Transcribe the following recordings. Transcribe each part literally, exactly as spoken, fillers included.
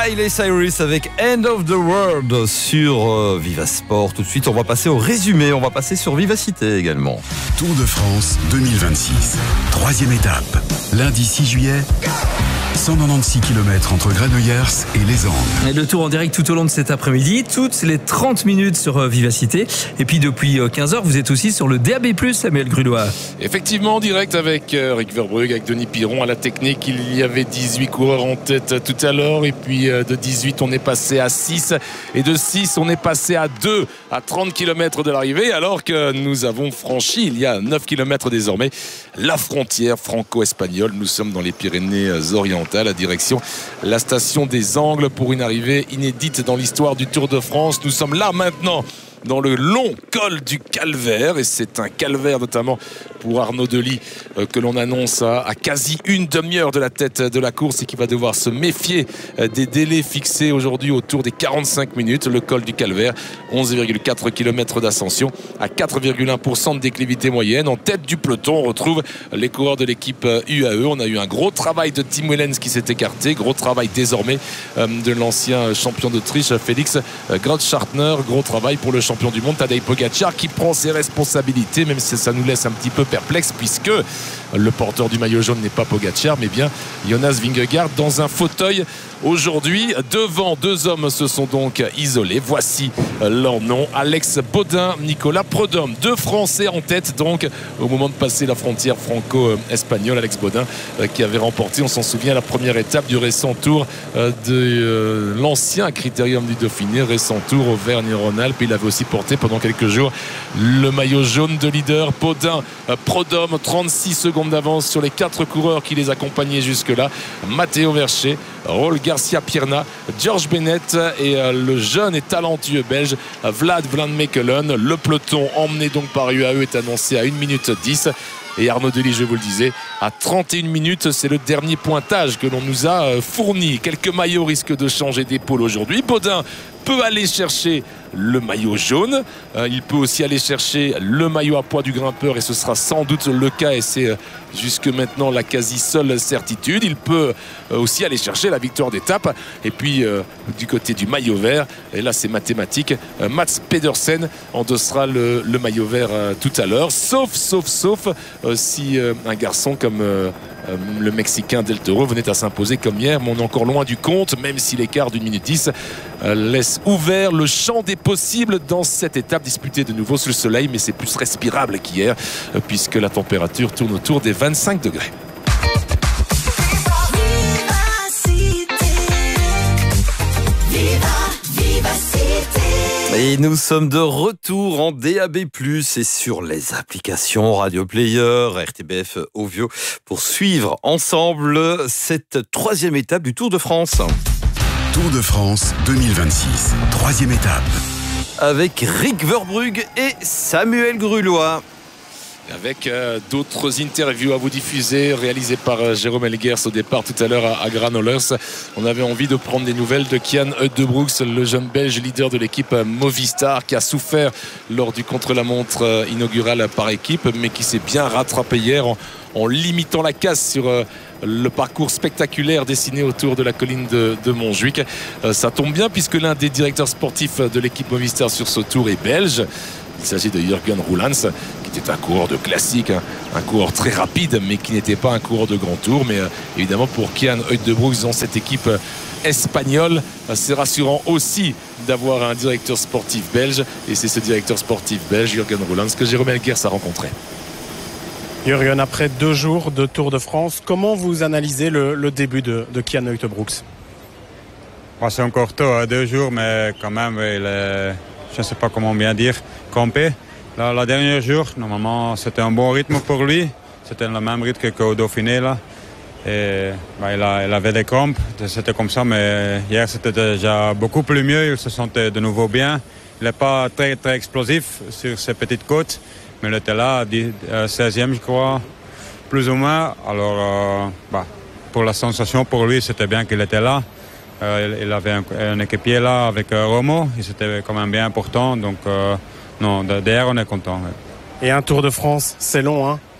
Miley Cyrus avec End of the World sur euh, Viva Sport. Tout de suite, on va passer au résumé. On va passer sur Vivacité également. Tour de France deux mille vingt-six. Troisième étape. Lundi six juillet. cent quatre-vingt-seize kilomètres entre Granollers et Les Angles. Et le tour en direct tout au long de cet après-midi, toutes les trente minutes sur Vivacité. Et puis depuis quinze heures, vous êtes aussi sur le D A B plus, Samuel Grulois. Effectivement, en direct avec Rick Verbrugge, avec Denis Piron à la technique. Il y avait dix-huit coureurs en tête tout à l'heure. Et puis de dix-huit, on est passé à six. Et de six, on est passé à deux, à trente kilomètres de l'arrivée. Alors que nous avons franchi, il y a neuf kilomètres désormais, la frontière franco-espagnole. Nous sommes dans les Pyrénées-Orientales. À la direction la station des Angles pour une arrivée inédite dans l'histoire du Tour de France. Nous sommes là maintenant dans le long col du Calvaire et c'est un calvaire notamment pour Arnaud Delis euh, que l'on annonce à, à quasi une demi-heure de la tête de la course et qui va devoir se méfier euh, des délais fixés aujourd'hui autour des quarante-cinq minutes. Le col du Calvaire, onze virgule quatre kilomètres d'ascension à quatre virgule un pour cent de déclivité moyenne. En tête du peloton, on retrouve les coureurs de l'équipe U A E. On a eu un gros travail de Tim Wellens qui s'est écarté, gros travail désormais euh, de l'ancien champion d'Autriche Félix euh, Groth-Schartner, gros travail pour le champion du monde Tadej Pogacar qui prend ses responsabilités, même si ça nous laisse un petit peu perplexe puisque le porteur du maillot jaune n'est pas Pogacar mais bien Jonas Vingegaard dans un fauteuil aujourd'hui. Devant, deux hommes se sont donc isolés. Voici leur nom: Alex Baudin, Nicolas Prudhomme. Deux Français en tête donc au moment de passer la frontière franco-espagnole. Alex Baudin qui avait remporté, on s'en souvient, la première étape du récent tour de l'ancien Critérium du Dauphiné, récent tour Auvergne-Rhône-Alpes. Il avait aussi porté pendant quelques jours le maillot jaune de leader. Baudin, Prudhomme, trente-six secondes d'avance sur les quatre coureurs qui les accompagnaient jusque-là: Matteo Verchet, Raul Garcia Pierna, George Bennett et le jeune et talentueux belge Vlad Van Mechelen. Le peloton emmené donc par U A E est annoncé à une minute dix. Et Arnaud Delis, je vous le disais, à trente et une minutes, c'est le dernier pointage que l'on nous a fourni. Quelques maillots risquent de changer d'épaule aujourd'hui. Baudin peut aller chercher le maillot jaune, euh, il peut aussi aller chercher le maillot à poids du grimpeur et ce sera sans doute le cas et c'est euh, jusque maintenant la quasi seule certitude. Il peut euh, aussi aller chercher la victoire d'étape et puis euh, du côté du maillot vert, et là c'est mathématique, euh, Mats Pedersen endossera le, le maillot vert euh, tout à l'heure, sauf sauf sauf euh, si euh, un garçon comme euh, euh, le Mexicain Del Toro venait à s'imposer comme hier, mais on est encore loin du compte, même si l'écart d'une minute dix euh, laisse ouvert le champ des possibles dans cette étape disputée de nouveau sous le soleil, mais c'est plus respirable qu'hier euh, puisque la température tourne autour des vingt-cinq degrés. Et nous sommes de retour en D A B plus, et sur les applications Radio Player, R T B F Ovio, pour suivre ensemble cette troisième étape du Tour de France. Tour de France deux mille vingt-six, troisième étape. Avec Rick Verbrugge et Samuel Grulois. Avec euh, d'autres interviews à vous diffuser réalisées par euh, Jérôme Elguers au départ tout à l'heure à, à Granollers. On avait envie de prendre des nouvelles de Kian Uijtdebroeks, le jeune belge leader de l'équipe euh, Movistar qui a souffert lors du contre-la-montre euh, inaugural par équipe mais qui s'est bien rattrapé hier en, en limitant la casse sur euh, le parcours spectaculaire dessiné autour de la colline de, de Montjuic. Euh, ça tombe bien puisque l'un des directeurs sportifs de l'équipe Movistar sur ce tour est belge. Il s'agit de Jürgen Roelands, qui était un coureur de classique, hein, un coureur très rapide, mais qui n'était pas un coureur de grand tour. Mais euh, évidemment, pour Kian Uijtdebroeks dans cette équipe euh, espagnole, euh, c'est rassurant aussi d'avoir un directeur sportif belge. Et c'est ce directeur sportif belge, Jürgen Roelands, que Jérôme Elguers a rencontré. Jürgen, après deux jours de Tour de France, comment vous analysez le, le début de, de Kian Uijtdebroeks? Bon, c'est encore tôt, hein, deux jours, mais quand même, il est, je ne sais pas comment bien dire, campé. La, la dernière jour, normalement, c'était un bon rythme pour lui. C'était le même rythme qu'au Dauphiné, là. Et bah, il, a, il avait des crampes, c'était comme ça, mais hier, c'était déjà beaucoup plus mieux. Il se sentait de nouveau bien. Il n'est pas très, très explosif sur ses petites côtes, mais il était là, seizième, je crois, plus ou moins. Alors, euh, bah, pour la sensation, pour lui, c'était bien qu'il était là. Euh, il avait un, un équipier là avec euh, Romo, et c'était quand même bien important. Donc, euh, non, d'ailleurs, on est content. Ouais. Et un Tour de France, c'est long, hein?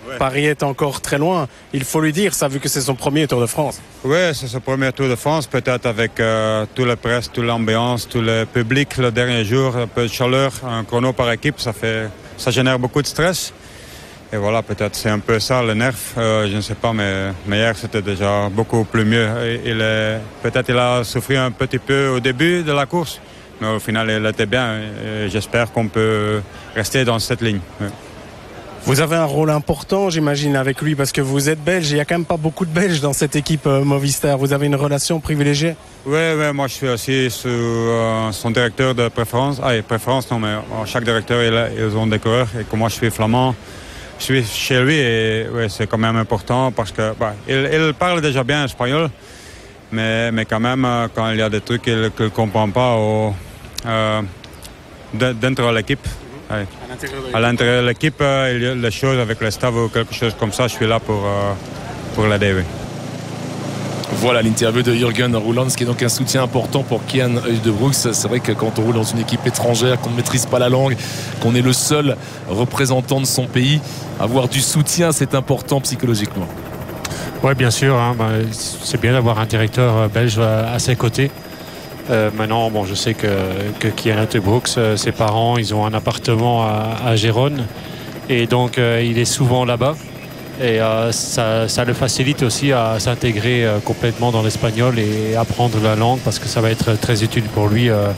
Ouais. Paris est encore très loin. Il faut lui dire ça, vu que c'est son premier Tour de France. Oui, c'est son premier Tour de France, peut-être avec euh, toute la presse, toute l'ambiance, tout le public le dernier jour, un peu de chaleur, un chrono par équipe, ça, fait, ça génère beaucoup de stress. Et voilà, peut-être c'est un peu ça le nerf, euh, je ne sais pas, mais, mais hier c'était déjà beaucoup plus mieux. Il est, peut-être il a souffert un petit peu au début de la course, mais au final il était bien et j'espère qu'on peut rester dans cette ligne. Ouais. Vous avez un rôle important, j'imagine, avec lui, parce que vous êtes belge. Il n'y a quand même pas beaucoup de Belges dans cette équipe euh, Movistar. Vous avez une relation privilégiée? Oui, oui, moi je suis aussi sous euh, son directeur de préférence. Ah, préférence, non, mais euh, chaque directeur, il a, ils ont des coureurs. Et comme moi je suis flamand, je suis chez lui et ouais, c'est quand même important parce que bah, il, il parle déjà bien espagnol, mais, mais quand même, quand il y a des trucs qu'il ne comprend pas au, euh, dentro de l'équipe, ouais. À l'intérieur de l'équipe, il y a des choses avec le staff ou quelque chose comme ça, je suis là pour, euh, pour l'aider. Oui. Voilà l'interview de Jürgen Roelandts, qui est donc un soutien important pour Kian Uijtdebroeks. C'est vrai que quand on roule dans une équipe étrangère, qu'on ne maîtrise pas la langue, qu'on est le seul représentant de son pays, avoir du soutien, c'est important psychologiquement. Oui, bien sûr. Hein, bah, c'est bien d'avoir un directeur belge à ses côtés. Euh, maintenant, bon, je sais que, que Kian Uijtdebroeks, euh, ses parents, ils ont un appartement à, à Gérone. Et donc, euh, il est souvent là-bas. Et euh, ça, ça le facilite aussi à s'intégrer euh, complètement dans l'espagnol et apprendre la langue parce que ça va être très utile pour lui euh,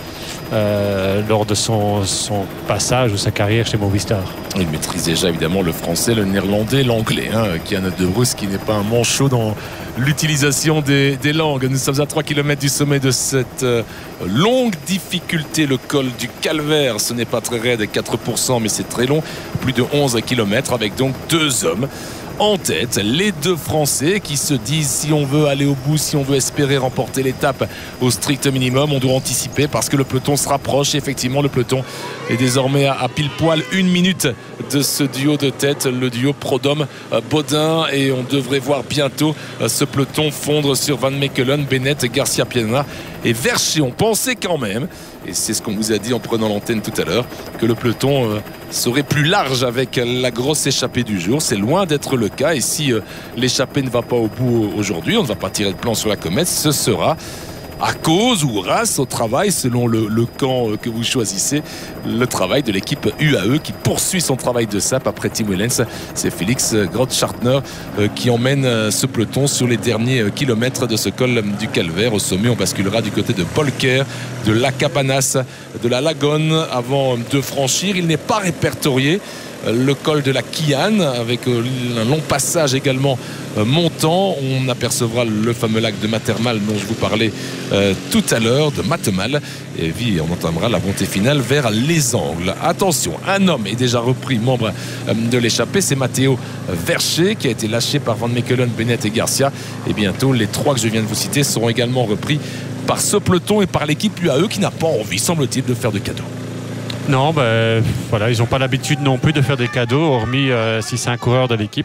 euh, lors de son, son passage ou sa carrière chez Movistar. Il maîtrise déjà évidemment le français, le néerlandais, l'anglais. Hein, Kian Uijtdebroeks qui n'est pas un manchot dans l'utilisation des, des langues. Nous sommes à trois kilomètres du sommet de cette euh, longue difficulté, le col du Calvaire. Ce n'est pas très raide, quatre pour cent, mais c'est très long. Plus de onze kilomètres avec donc deux hommes en tête, les deux Français qui se disent si on veut aller au bout, si on veut espérer remporter l'étape au strict minimum, on doit anticiper parce que le peloton se rapproche. Effectivement, le peloton est désormais à, à pile poil une minute de ce duo de tête, le duo Prodhomme-Bodin, et on devrait voir bientôt ce peloton fondre sur Van Mechelen, Bennett, Garcia Piana et Verchet. On pensait quand même, et c'est ce qu'on vous a dit en prenant l'antenne tout à l'heure, que le peloton euh, serait plus large avec la grosse échappée du jour. C'est loin d'être le cas, et si euh, l'échappée ne va pas au bout aujourd'hui, on ne va pas tirer de plan sur la comète, ce sera à cause ou grâce au travail, selon le, le camp que vous choisissez, le travail de l'équipe U A E qui poursuit son travail de sape après Tim Wellens. C'est Félix Groth-Schartner qui emmène ce peloton sur les derniers kilomètres de ce col du Calvaire. Au sommet, on basculera du côté de Polker, de La Cabanas, de la Lagone avant de franchir. Il n'est pas répertorié le col de la Quillan avec un long passage également montant. On apercevra le fameux lac de Matermal dont je vous parlais euh, tout à l'heure, de Matemal, et puis on entamera la montée finale vers les Angles. Attention, un homme est déjà repris, membre euh, de l'échappée, c'est Matteo Verchet qui a été lâché par Van Mechelen, Bennett et Garcia, et bientôt les trois que je viens de vous citer seront également repris par ce peloton et par l'équipe U A E qui n'a pas envie, semble-t-il, de faire de cadeaux. Non, ben, voilà, ils n'ont pas l'habitude non plus de faire des cadeaux, hormis euh, si c'est un coureur de l'équipe.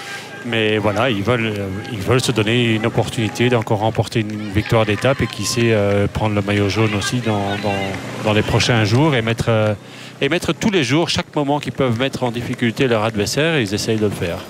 Mais voilà, ils veulent, euh, ils veulent se donner une opportunité d'encore remporter une victoire d'étape et qui sait euh, prendre le maillot jaune aussi dans, dans, dans les prochains jours et mettre, euh, et mettre tous les jours, chaque moment qu'ils peuvent mettre en difficulté leur adversaire, ils essayent de le faire.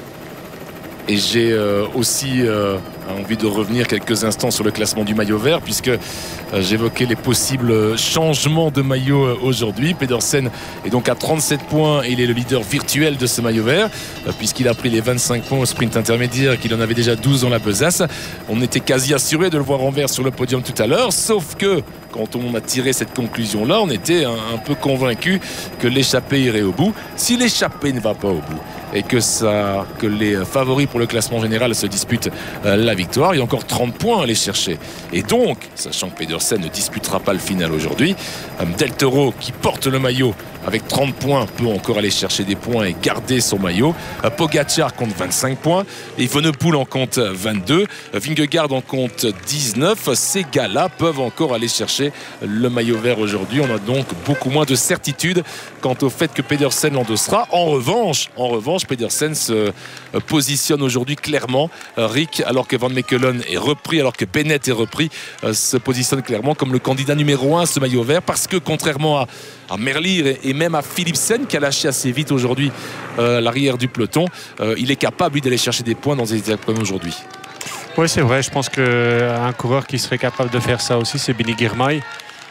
Et j'ai euh, aussi euh, envie de revenir quelques instants sur le classement du maillot vert, puisque euh, j'évoquais les possibles changements de maillot euh, aujourd'hui. Pedersen est donc à trente-sept points et il est le leader virtuel de ce maillot vert, euh, puisqu'il a pris les vingt-cinq points au sprint intermédiaire, qu'il en avait déjà douze dans la besace. On était quasi assuré de le voir en vert sur le podium tout à l'heure, sauf que quand on a tiré cette conclusion-là, on était un, un peu convaincu que l'échappée irait au bout. Si l'échappée ne va pas au bout et que, ça, que les favoris pour le classement général se disputent euh, la victoire, il y a encore trente points à aller chercher. Et donc, sachant que Pedersen ne disputera pas le final aujourd'hui, euh, Del Toro, qui porte le maillot avec trente points, peut encore aller chercher des points et garder son maillot. Euh, Pogacar compte vingt-cinq points, et Evenepoel en compte vingt-deux, euh, Vingegaard en compte dix-neuf. Ces gars-là peuvent encore aller chercher le maillot vert aujourd'hui. On a donc beaucoup moins de certitude quant au fait que Pedersen l'endossera. En revanche, en revanche, revanche, Pedersen se euh, positionne aujourd'hui clairement. Euh, Rick, alors que Van Mechelen est repris, alors que Bennett est repris, euh, se positionne clairement comme le candidat numéro un à ce maillot vert, parce que contrairement à, à Merlier et, et même à Philipsen, qui a lâché assez vite aujourd'hui euh, l'arrière du peloton, euh, il est capable lui d'aller chercher des points dans des étapes comme aujourd'hui. Oui, c'est vrai. Je pense qu'un coureur qui serait capable de faire ça aussi, c'est Benny Girmay.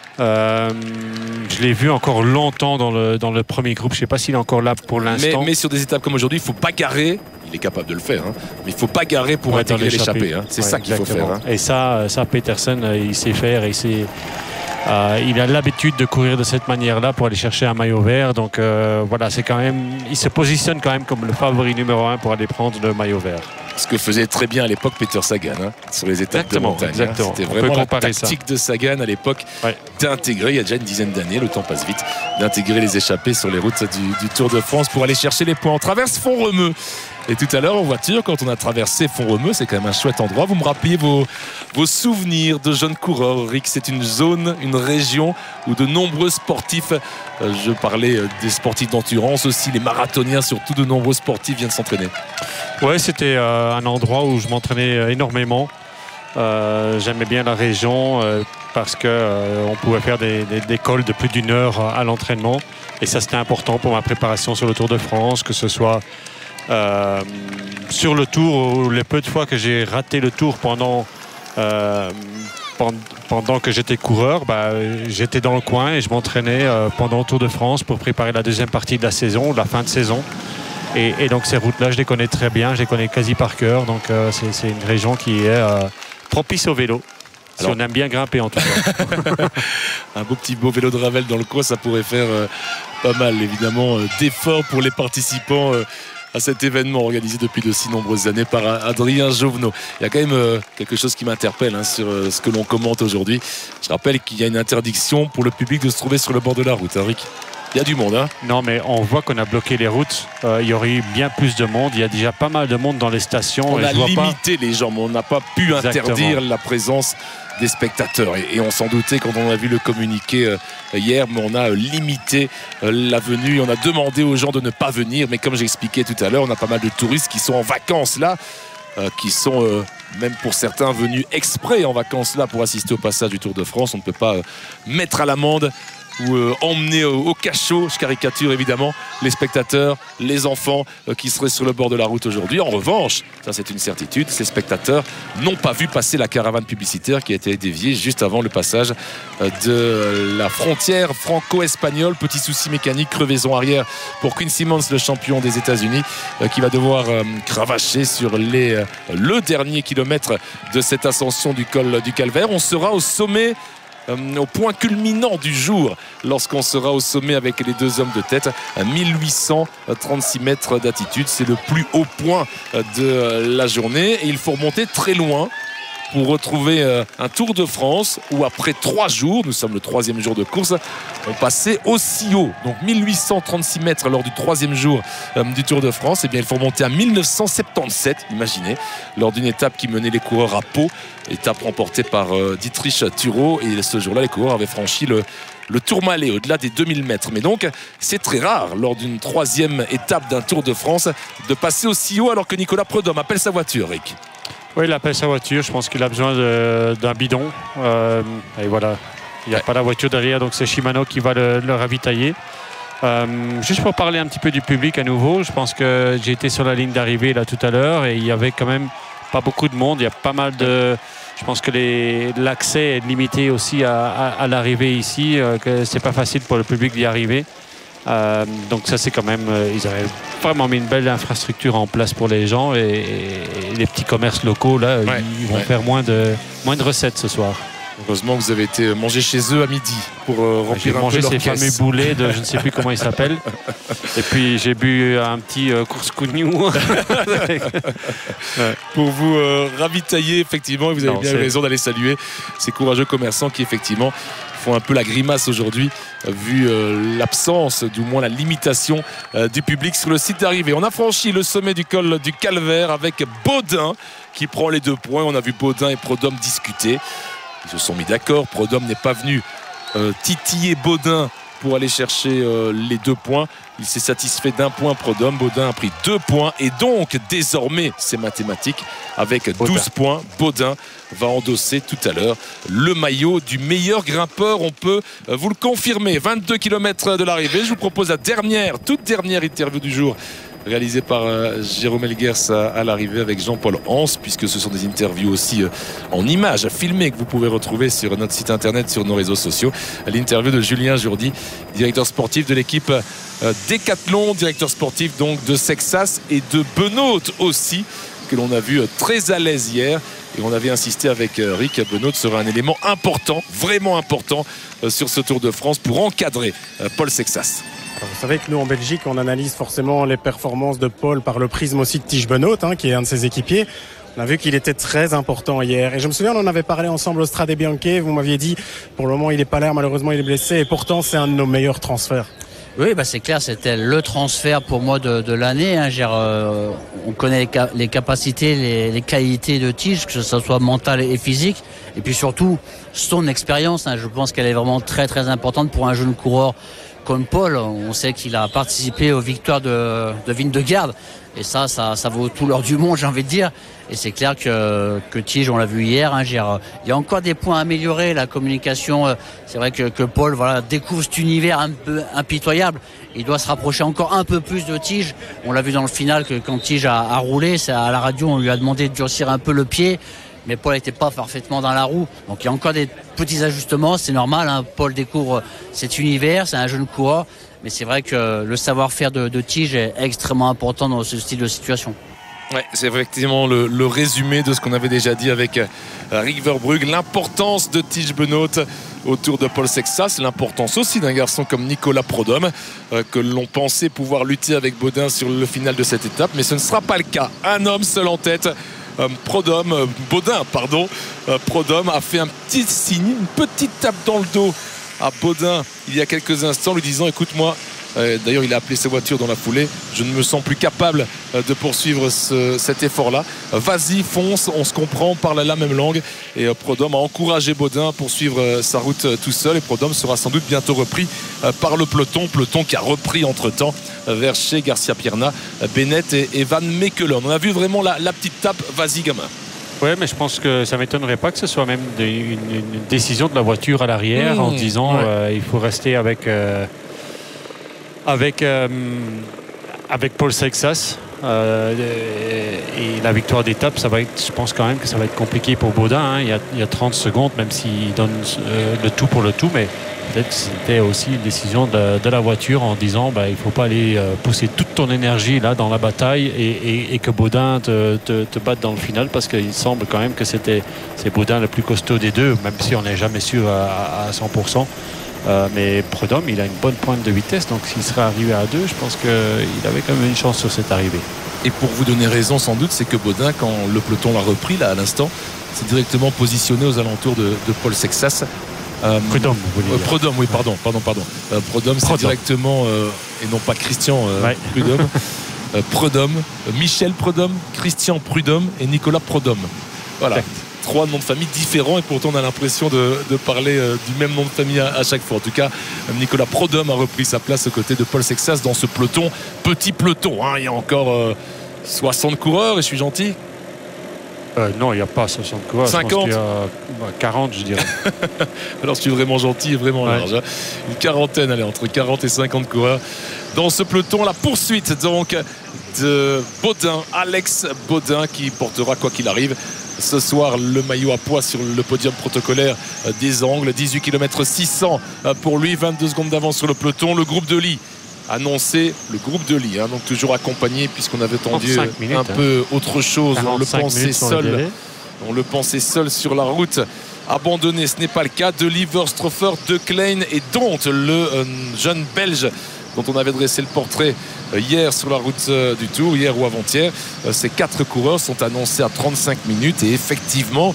Euh, je l'ai vu encore longtemps dans le, dans le premier groupe. Je ne sais pas s'il est encore là pour l'instant. Mais, mais sur des étapes comme aujourd'hui, il ne faut pas garer. Il est capable de le faire, hein. Mais il ne faut pas garer pour ouais, intégrer l'échappée. Hein. C'est ouais, ça qu'il faut faire. Hein. Et ça, ça Petersen, il sait faire. Et c'est, euh, il a l'habitude de courir de cette manière-là pour aller chercher un maillot vert. Donc euh, voilà, c'est quand même, il se positionne quand même comme le favori numéro un pour aller prendre le maillot vert. Ce que faisait très bien à l'époque Peter Sagan, hein, sur les étapes exactement, de montagne. Exactement. Hein. C'était vraiment la tactique ça. de Sagan à l'époque, ouais. d'intégrer, il y a déjà une dizaine d'années, le temps passe vite, d'intégrer les échappées sur les routes du, du Tour de France pour aller chercher les points. On traverse Font-Romeu. Et tout à l'heure en voiture, quand on a traversé Font-Romeu, c'est quand même un chouette endroit. Vous me rappeliez vos, vos souvenirs de jeunes coureurs, Rick. C'est une zone, une région où de nombreux sportifs, euh, je parlais des sportifs d'endurance aussi, les marathoniens, surtout de nombreux sportifs viennent s'entraîner. Ouais, c'était euh, un endroit où je m'entraînais énormément. Euh, j'aimais bien la région euh, parce qu'on euh, pouvait faire des, des, des cols de plus d'une heure à l'entraînement. Et ça, c'était important pour ma préparation sur le Tour de France, que ce soit Euh, sur le Tour, les peu de fois que j'ai raté le Tour pendant, euh, pendant que j'étais coureur, bah, j'étais dans le coin et je m'entraînais euh, pendant le Tour de France pour préparer la deuxième partie de la saison, la fin de saison. Et, et donc ces routes-là, je les connais très bien, je les connais quasi par cœur. Donc euh, c'est, c'est une région qui est euh, propice au vélo. Si Alors, on aime bien grimper en tout cas. Un beau petit beau vélo de Ravel dans le coin, ça pourrait faire euh, pas mal évidemment euh, d'efforts pour les participants euh, à cet événement organisé depuis de si nombreuses années par Adrien Jovenot. Il y a quand même euh, quelque chose qui m'interpelle hein, sur euh, ce que l'on commente aujourd'hui. Je rappelle qu'il y a une interdiction pour le public de se trouver sur le bord de la route, hein, Rick. Il y a du monde, hein. Non, mais on voit qu'on a bloqué les routes. Euh, il y aurait eu bien plus de monde. Il y a déjà pas mal de monde dans les stations. On et a je vois limité pas... les gens, mais on n'a pas pu Exactement. interdire la présence des spectateurs. Et, et on s'en doutait quand on a vu le communiqué euh, hier, mais on a euh, limité euh, la venue. On a demandé aux gens de ne pas venir. Mais comme j'expliquais tout à l'heure, on a pas mal de touristes qui sont en vacances là, euh, qui sont euh, même pour certains venus exprès en vacances là pour assister au passage du Tour de France. On ne peut pas euh, mettre à l'amende ou euh, emmener au, au cachot, je caricature évidemment, les spectateurs, les enfants euh, qui seraient sur le bord de la route aujourd'hui. En revanche, ça c'est une certitude, ces spectateurs n'ont pas vu passer la caravane publicitaire qui a été déviée juste avant le passage euh, de la frontière franco-espagnole. Petit souci mécanique, crevaison arrière pour Quinn Simmons, le champion des États-Unis, euh, qui va devoir euh, cravacher sur les, euh, le dernier kilomètre de cette ascension du col du Calvaire. On sera au sommet, au point culminant du jour lorsqu'on sera au sommet avec les deux hommes de tête à mille huit cent trente-six mètres d'altitude. C'est le plus haut point de la journée et il faut remonter très loin pour retrouver un Tour de France où après trois jours, nous sommes le troisième jour de course, on passait aussi haut, donc mille huit cent trente-six mètres lors du troisième jour du Tour de France. Et bien il faut remonter à mille neuf cent soixante-dix-sept, imaginez, lors d'une étape qui menait les coureurs à Pau, étape remportée par euh, Dietrich Thurau. Et ce jour-là, les coureurs avaient franchi le le Tourmalet au-delà des deux mille mètres. Mais donc, c'est très rare lors d'une troisième étape d'un Tour de France de passer aussi haut alors que Nicolas Prudhomme appelle sa voiture, Rick. Oui, il appelle sa voiture. Je pense qu'il a besoin de, d'un bidon. Euh, et voilà, il n'y a ouais. pas la voiture derrière, donc c'est Shimano qui va le, le ravitailler. Euh, juste pour parler un petit peu du public à nouveau, je pense que j'ai été sur la ligne d'arrivée là tout à l'heure et il y avait quand même pas beaucoup de monde. Il y a pas mal de... Je pense que les, l'accès est limité aussi à, à, à l'arrivée ici, euh, que c'est pas facile pour le public d'y arriver. Euh, donc ça c'est quand même, euh, ils avaient vraiment mis une belle infrastructure en place pour les gens et, et les petits commerces locaux là, ouais, ils vont ouais. faire moins de, moins de recettes ce soir. Heureusement que vous avez été manger chez eux à midi pour euh, remplir j'ai un mangé peu leur ces caisse. fameux boulets de je ne sais plus comment ils s'appellent. Et puis j'ai bu un petit euh, couscous ouais. pour vous euh, ravitailler effectivement. Vous avez non, bien c'est... raison d'aller saluer ces courageux commerçants qui effectivement font un peu la grimace aujourd'hui vu euh, l'absence, du moins la limitation euh, du public sur le site d'arrivée. On a franchi le sommet du col du Calvaire avec Baudin qui prend les deux points. On a vu Baudin et Prudhomme discuter. Ils se sont mis d'accord. Prudhomme n'est pas venu euh, titiller Baudin pour aller chercher euh, les deux points. Il s'est satisfait d'un point Prudhomme. Baudin a pris deux points et donc désormais c'est mathématique avec douze points. Baudin va endosser tout à l'heure le maillot du meilleur grimpeur. On peut vous le confirmer. vingt-deux kilomètres de l'arrivée. Je vous propose la dernière, toute dernière interview du jour réalisée par euh, Jérôme Elguers à, à l'arrivée avec Jean-Paul Hans, puisque ce sont des interviews aussi euh, en images filmées que vous pouvez retrouver sur notre site internet, sur nos réseaux sociaux. L'interview de Julien Jourdi, directeur sportif de l'équipe euh, Décathlon, directeur sportif donc de Sexas et de Benoît aussi, que l'on a vu euh, très à l'aise hier. Et on avait insisté avec euh, Rick, Benoît sera un élément important, vraiment important euh, sur ce Tour de France pour encadrer euh, Paul Sexas. Alors, vous savez que nous en Belgique on analyse forcément les performances de Paul par le prisme aussi de Tige Benoît, hein, qui est un de ses équipiers. On a vu qu'il était très important hier et je me souviens on en avait parlé ensemble au Strade Bianche. Vous m'aviez dit pour le moment il n'est pas là, malheureusement il est blessé et pourtant c'est un de nos meilleurs transferts. Oui, bah c'est clair, c'était le transfert pour moi de, de l'année. Hein. Euh, on connaît les, ca- les capacités, les, les qualités de Tige, que ce soit mentale et physique. Et puis surtout, son expérience, hein, je pense qu'elle est vraiment très très importante pour un jeune coureur comme Paul. On sait qu'il a participé aux victoires de, de Vingegaard. Et ça, ça, ça vaut tout l'or du monde, j'ai envie de dire. Et c'est clair que, que Tige, on l'a vu hier, hein, il y a encore des points à améliorer, la communication. C'est vrai que, que Paul voilà, découvre cet univers un peu impitoyable. Il doit se rapprocher encore un peu plus de Tige. On l'a vu dans le final que quand Tige a, a roulé, c'est à la radio, on lui a demandé de durcir un peu le pied. Mais Paul n'était pas parfaitement dans la roue. Donc il y a encore des petits ajustements, c'est normal. Hein. Paul découvre cet univers, c'est un jeune coureur. Mais c'est vrai que le savoir-faire de, de Tige est extrêmement important dans ce style de situation. Ouais, c'est effectivement le, le résumé de ce qu'on avait déjà dit avec euh, Rick Verbrugge. L'importance de Tige Benoît autour de Paul Sexas, l'importance aussi d'un garçon comme Nicolas Prudhomme, euh, que l'on pensait pouvoir lutter avec Baudin sur le final de cette étape, mais ce ne sera pas le cas. Un homme seul en tête. Euh, Prudhomme, euh, Baudin, pardon, euh, Prudhomme a fait un petit signe, une petite tape dans le dos à Baudin il y a quelques instants, lui disant écoute-moi. Euh, d'ailleurs il a appelé sa voiture dans la foulée, je ne me sens plus capable euh, de poursuivre ce, cet effort là, euh, vas-y fonce, on se comprend, on parle la même langue. Et euh, Prudhomme a encouragé Baudin à poursuivre euh, sa route euh, tout seul, et Prudhomme sera sans doute bientôt repris euh, par le peloton peloton qui a repris entre temps euh, vers chez Garcia Pierna, euh, Bennett et, et Van Mekelen. On a vu vraiment la, la petite tape, vas-y gamin. Oui, mais je pense que ça ne m'étonnerait pas que ce soit même de, une, une décision de la voiture à l'arrière, mmh, en disant ouais. euh, il faut rester avec euh, Avec, euh, avec Paul Sexas euh, et la victoire d'étape, ça va être, je pense quand même que ça va être compliqué pour Baudin. Hein. Il, y a, il y a trente secondes, même s'il donne euh, le tout pour le tout, mais peut-être que c'était aussi une décision de, de la voiture en disant bah, il ne faut pas aller euh, pousser toute ton énergie là dans la bataille et, et, et que Baudin te, te, te batte dans le final, parce qu'il semble quand même que c'était, c'est Baudin le plus costaud des deux, même si on n'est jamais sûr à, à cent pour cent. Euh, mais Prudhomme, il a une bonne pointe de vitesse, donc s'il serait arrivé à deux, je pense qu'il avait quand même une chance sur cette arrivée. Et pour vous donner raison, sans doute, c'est que Baudin, quand le peloton l'a repris là à l'instant, s'est directement positionné aux alentours de, de Paul Sexas. Euh, Prudhomme, vous voulez euh, Prudhomme, oui, pardon, pardon, pardon. Euh, Prudhomme, c'est directement, euh, et non pas Christian euh, ouais. Prudhomme. euh, Prudhomme, euh, Michel Prudhomme, Christian Prudhomme et Nicolas Prudhomme. Voilà. Exact. Trois noms de famille différents et pourtant on a l'impression de, de parler euh, du même nom de famille à, à chaque fois. En tout cas, Nicolas Prudhomme a repris sa place aux côtés de Paul Sexas dans ce peloton, petit peloton. Hein. Il y a encore euh, soixante coureurs et je suis gentil. Euh, non, il n'y a pas soixante coureurs. cinquante. Je pense qu'il y a quarante, je dirais. Alors je suis vraiment gentil et vraiment ouais. large. Hein. Une quarantaine, allez, entre quarante et cinquante coureurs dans ce peloton. La poursuite donc de Baudin, Alex Baudin, qui portera quoi qu'il arrive ce soir le maillot à poids sur le podium protocolaire des Angles. Dix-huit kilomètres six cents pour lui, vingt-deux secondes d'avance sur le peloton. Le groupe de Lee annoncé, le groupe de Lee, hein, donc toujours accompagné, puisqu'on avait tendu minutes, un hein. peu autre chose. On le pensait seul, on le pensait seul sur la route. Abandonné, ce n'est pas le cas. De Lee, Verstroffer, De Klein et Dont, le euh, jeune Belge dont on avait dressé le portrait hier sur la route du Tour, hier ou avant-hier. Ces quatre coureurs sont annoncés à trente-cinq minutes et effectivement,